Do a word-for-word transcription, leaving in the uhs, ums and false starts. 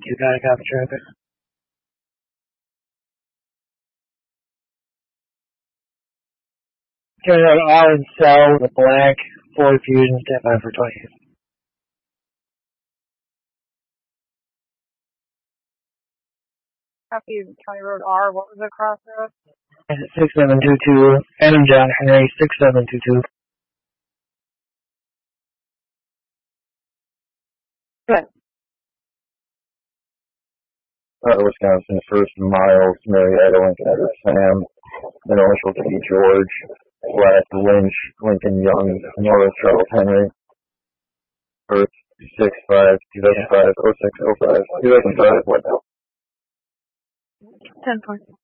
You got a copy, traffic. County Road R and Cell with a black Ford Fusion, stand by for twenty. Copy County Road R. What was the crossroad? six seven two two, Adam John Henry, six seven two two. Good. Uh, Wisconsin, first Miles, Marietta, Lincoln, Edward, Sam, middle initial to be George, last Lynch, Lincoln, Young, Norris, Charles, Henry, first six five, two thousand five, oh six, oh five, two thousand five, what now? ten points.